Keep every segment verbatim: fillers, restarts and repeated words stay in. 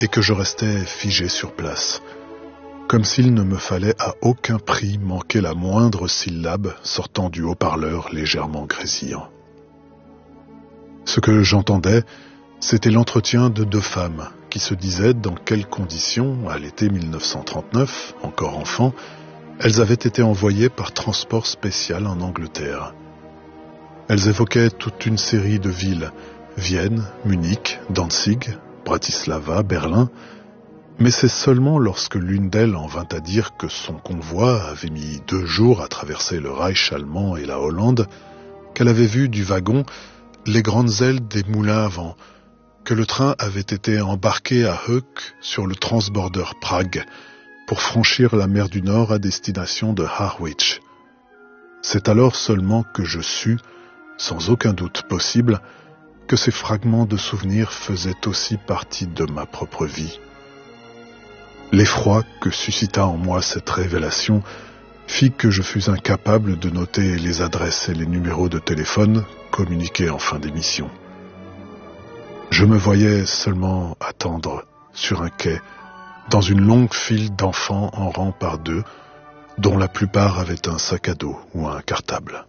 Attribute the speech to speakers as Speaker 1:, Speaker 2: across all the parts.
Speaker 1: et que je restais figé sur place, comme s'il ne me fallait à aucun prix manquer la moindre syllabe sortant du haut-parleur légèrement grésillant. Ce que j'entendais, c'était l'entretien de deux femmes qui se disaient dans quelles conditions, à l'été mille neuf cent trente-neuf, encore enfants, elles avaient été envoyées par transport spécial en Angleterre. Elles évoquaient toute une série de villes, Vienne, Munich, Danzig, Bratislava, Berlin, mais c'est seulement lorsque l'une d'elles en vint à dire que son convoi avait mis deux jours à traverser le Reich allemand et la Hollande, qu'elle avait vu du wagon les grandes ailes des moulins à vent, que le train avait été embarqué à Höck sur le transborder Prague pour franchir la mer du Nord à destination de Harwich. C'est alors seulement que je sus, sans aucun doute possible, que ces fragments de souvenirs faisaient aussi partie de ma propre vie. L'effroi que suscita en moi cette révélation fit que je fus incapable de noter les adresses et les numéros de téléphone communiqués en fin d'émission. Je me voyais seulement attendre sur un quai, dans une longue file d'enfants en rang par deux, dont la plupart avaient un sac à dos ou un cartable.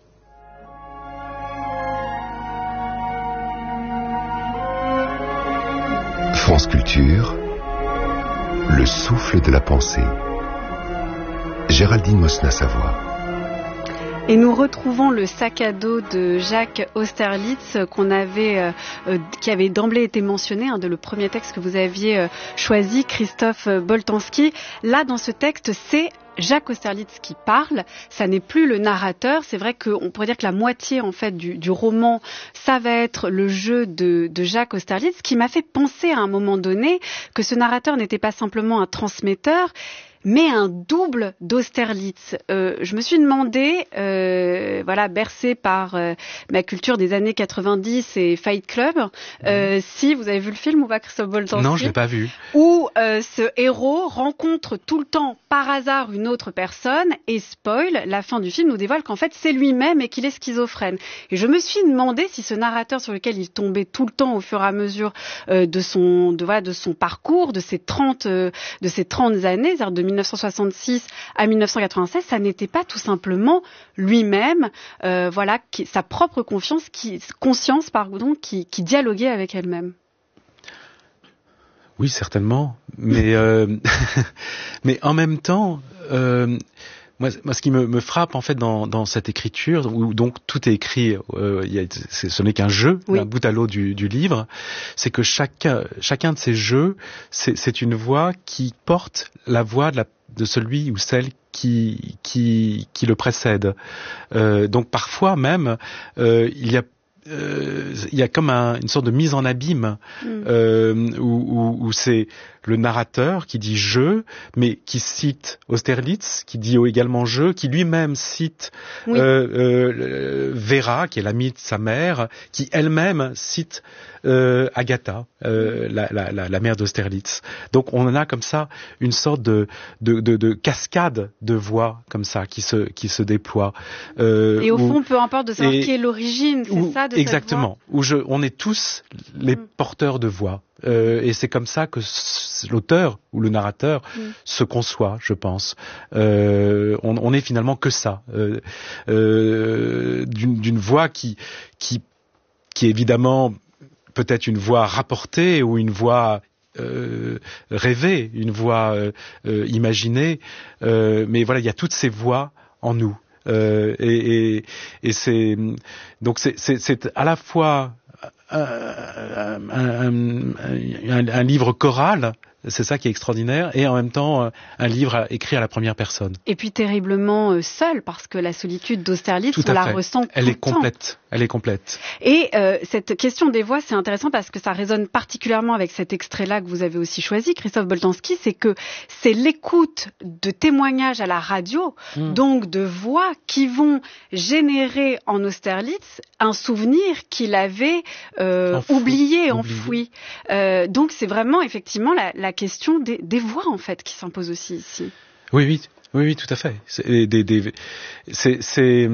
Speaker 2: France Culture, le souffle de la pensée. Géraldine Mosna-Savoie.
Speaker 3: Et nous retrouvons le sac à dos de Jacques Austerlitz qu'on avait, euh, euh, qui avait d'emblée été mentionné, hein, de le premier texte que vous aviez euh, choisi, Christophe Boltanski. Là, dans ce texte, c'est Jacques Austerlitz qui parle, ça n'est plus le narrateur. C'est vrai qu'on pourrait dire que la moitié en fait du, du roman, ça va être le jeu de, de Jacques Austerlitz, qui m'a fait penser à un moment donné que ce narrateur n'était pas simplement un transmetteur, mais un double d'Austerlitz. Euh, je me suis demandé, euh, voilà, bercé par euh, ma culture des années quatre-vingt-dix et Fight Club, euh, mmh. si vous avez vu le film ou pas, Christophe Boltanski?
Speaker 4: Non, je l'ai pas vu.
Speaker 3: Où euh, ce héros rencontre tout le temps, par hasard, une autre personne et spoil, la fin du film nous dévoile qu'en fait c'est lui-même et qu'il est schizophrène. Et je me suis demandé si ce narrateur sur lequel il tombait tout le temps au fur et à mesure euh, de son, de voilà, de son parcours, de ses trente, euh, de ses trente années, c'est-à-dire de mille neuf cent soixante-six à mille neuf cent quatre-vingt-seize, ça n'était pas tout simplement lui-même, euh, voilà, qui, sa propre confiance, qui, conscience, pardon, qui, qui dialoguait avec elle-même.
Speaker 4: Oui, certainement, mais euh, mais en même temps, euh, moi, moi, ce qui me, me frappe en fait dans, dans cette écriture, où donc tout est écrit, euh, il y a, c'est, ce n'est qu'un jeu, oui. un bout à l'eau du, du livre, c'est que chacun, chacun de ces jeux, c'est, c'est une voix qui porte la voix de la de celui ou celle qui qui qui le précède. Euh, donc parfois même euh, il y a euh, il y a comme un, une sorte de mise en abîme mm. euh, où, où, où c'est le narrateur qui dit je, mais qui cite Austerlitz, qui dit également je, qui lui-même cite oui. euh, euh, Vera, qui est l'amie de sa mère, qui elle-même cite euh, Agatha, euh, la, la, la, la mère d'Austerlitz. Donc on en a comme ça une sorte de, de, de, de cascade de voix comme ça qui se, qui se déploie.
Speaker 3: Euh, et au où, fond, peu importe de savoir et, qui est l'origine, c'est où, ça de
Speaker 4: exactement,
Speaker 3: cette voix.
Speaker 4: Où je, on est tous les mm. porteurs de voix. Euh, et c'est comme ça que l'auteur ou le narrateur mmh. se conçoit, je pense. Euh, on, on est finalement que ça, euh, euh, d'une, d'une voix qui, qui, qui est évidemment peut-être une voix rapportée ou une voix euh, rêvée, une voix euh, euh, imaginée. Euh, mais voilà, il y a toutes ces voix en nous. Euh, et, et, et c'est donc c'est, c'est, c'est à la fois Un, un, un, un livre choral, c'est ça qui est extraordinaire, et en même temps un livre écrit à la première personne.
Speaker 3: Et puis terriblement seul, parce que la solitude d'Austerlitz, on la ressent tout
Speaker 4: Elle
Speaker 3: le
Speaker 4: est complète. Elle est complète.
Speaker 3: Et euh, cette question des voix, c'est intéressant parce que ça résonne particulièrement avec cet extrait-là que vous avez aussi choisi, Christophe Boltanski, c'est que c'est l'écoute de témoignages à la radio, mmh. donc de voix qui vont générer en Austerlitz un souvenir qu'il avait euh, Enfou, oublié, enfoui. Euh, donc c'est vraiment effectivement la, la question des, des voix en fait qui s'impose aussi ici.
Speaker 4: Oui, oui. Oui, oui, tout à fait. C'est, des, des, c'est, c'est,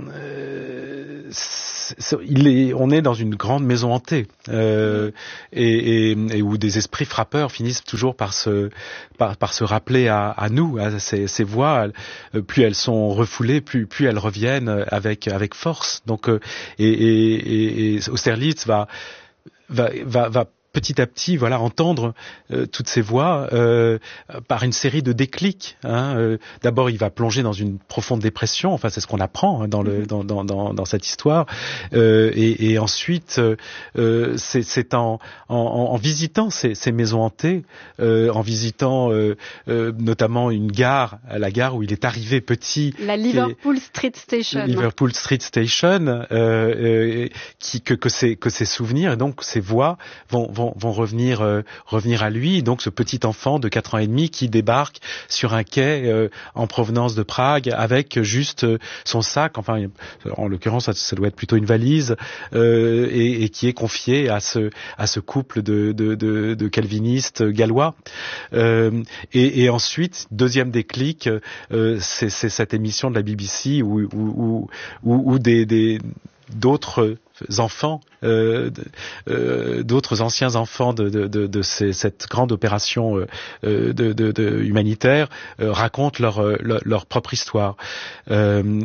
Speaker 4: euh, c'est, il est, on est dans une grande maison hantée, euh, et, et, et où des esprits frappeurs finissent toujours par se, par, par se rappeler à, à nous, à ces, ces voix. Plus elles sont refoulées, plus, plus elles reviennent avec, avec force. Donc, euh, et, et, et Austerlitz va, va, va, va petit à petit, voilà, entendre euh, toutes ces voix euh, par une série de déclics. Hein. Euh, d'abord, il va plonger dans une profonde dépression. Enfin, c'est ce qu'on apprend hein, dans, le, dans, dans, dans, dans cette histoire. Euh, et, et ensuite, euh, c'est, c'est en, en, en visitant ces, ces maisons hantées, euh, en visitant euh, euh, notamment une gare, la gare où il est arrivé petit,
Speaker 3: la Liverpool Street Station.
Speaker 4: Liverpool Street Station, euh, euh, qui que que ces que ces souvenirs et donc ces voix vont vont vont revenir euh, revenir à lui. Donc ce petit enfant de quatre ans et demi qui débarque sur un quai euh, en provenance de Prague avec juste euh, son sac, enfin en l'occurrence ça, ça doit être plutôt une valise, euh, et, et qui est confié à ce à ce couple de de de, de calvinistes gallois. Euh, et, et ensuite deuxième déclic, euh, c'est, c'est cette émission de la B B C où où où, où, où des, des d'autres enfants, euh, euh, d'autres anciens enfants de, de, de, de ces, cette grande opération euh, de, de, de humanitaire euh, racontent leur, leur, leur propre histoire. Euh,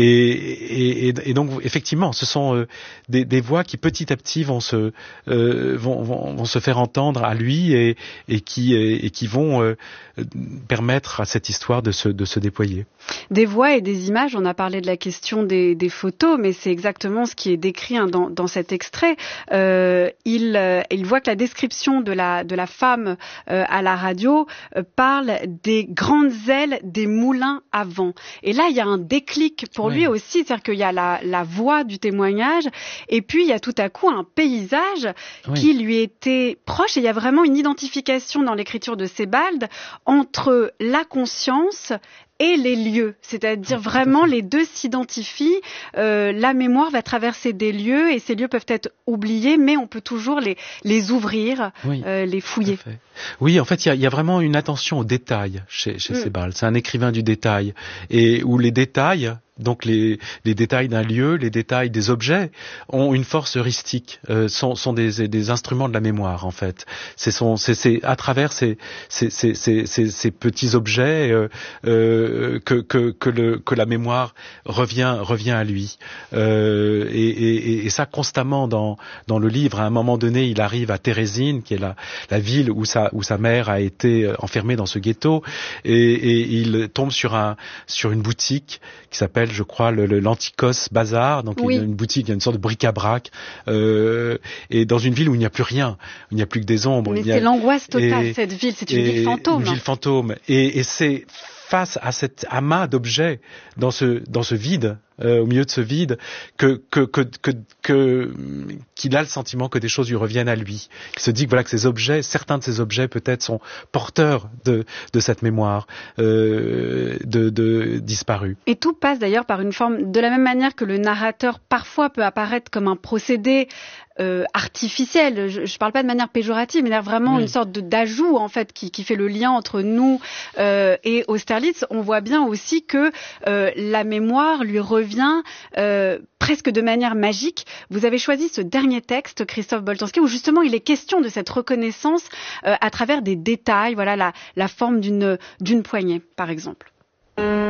Speaker 4: et, et, et donc effectivement, ce sont euh, des, des voix qui petit à petit vont se euh, vont, vont, vont se faire entendre à lui et, et qui et, et qui vont euh, permettre à cette histoire de se de se déployer.
Speaker 3: Des voix et des images. On a parlé de la question des, des photos, mais c'est exactement ce qui est décrit Dans, dans cet extrait. Euh, il, euh, il voit que la description de la, de la femme euh, à la radio euh, parle des grandes ailes des moulins à vent. Et là, il y a un déclic pour oui. lui aussi, c'est-à-dire qu'il y a la, la voix du témoignage, et puis il y a tout à coup un paysage oui. qui lui était proche, et il y a vraiment une identification dans l'écriture de Sebald entre la conscience et les lieux, c'est-à-dire oh, vraiment les deux s'identifient, euh, la mémoire va traverser des lieux et ces lieux peuvent être oubliés, mais on peut toujours les, les ouvrir, oui, euh, les fouiller.
Speaker 4: Oui, en fait, il y a, y a vraiment une attention aux détails chez, chez mm. Sebald. C'est un écrivain du détail, et où les détails, donc les, les détails d'un lieu, les détails des objets, ont une force heuristique, euh, sont, sont des, des instruments de la mémoire en fait. C'est, son, c'est, c'est à travers ces, ces, ces, ces, ces, ces petits objets euh, euh, que, que, que, le, que la mémoire revient, revient à lui. Euh, et, et, et ça constamment dans, dans le livre. À un moment donné, il arrive à Térésine, qui est la, la ville où sa, où sa mère a été enfermée dans ce ghetto, et, et il tombe sur, un, sur une boutique qui s'appelle, je crois, le, le l'Antikos Bazar, donc oui. une, une boutique, une sorte de bric-à-brac, euh, et dans une ville où il n'y a plus rien, où il n'y a plus que des ombres.
Speaker 3: Mais
Speaker 4: il y a,
Speaker 3: c'est l'angoisse totale, et, cette ville, c'est une ville fantôme.
Speaker 4: Une ville fantôme, et, et c'est face à cet amas d'objets dans ce dans ce vide, euh, au milieu de ce vide, que que que que que qu'il a le sentiment que des choses lui reviennent à lui. Il se dit que voilà que ces objets, certains de ces objets peut-être sont porteurs de de cette mémoire euh, de de disparue.
Speaker 3: Et tout passe d'ailleurs par une forme, de la même manière que le narrateur parfois peut apparaître comme un procédé Euh, artificielle, je ne parle pas de manière péjorative, mais vraiment oui. une sorte de, d'ajout en fait qui, qui fait le lien entre nous euh, et Austerlitz. On voit bien aussi que euh, la mémoire lui revient euh, presque de manière magique. Vous avez choisi ce dernier texte, Christophe Boltanski, où justement il est question de cette reconnaissance euh, à travers des détails, voilà la, la forme d'une, d'une poignée par exemple.